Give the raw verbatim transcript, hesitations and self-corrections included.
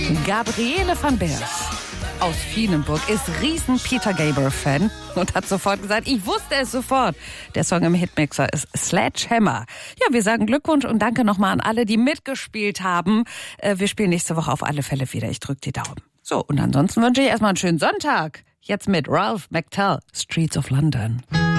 Gabriele van Beers aus Vienenburg ist riesen Peter Gabriel-Fan und hat sofort gesagt, ich wusste es sofort. Der Song im Hitmixer ist Sledgehammer. Ja, wir sagen Glückwunsch und danke nochmal an alle, die mitgespielt haben. Wir spielen nächste Woche auf alle Fälle wieder. Ich drücke die Daumen. So, und ansonsten wünsche ich erstmal einen schönen Sonntag. Jetzt mit Ralph McTell, Streets of London.